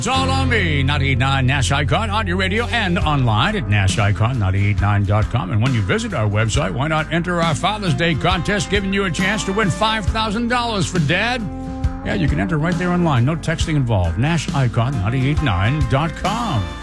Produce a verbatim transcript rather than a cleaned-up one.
It's all on me, ninety-eight point nine Nash Icon, on your radio and online at nash icon nine eight nine dot com. And when you visit our website, why not enter our Father's Day contest, giving you a chance to win five thousand dollars for Dad? Yeah, you can enter right there online. No texting involved. nash icon nine eight nine dot com.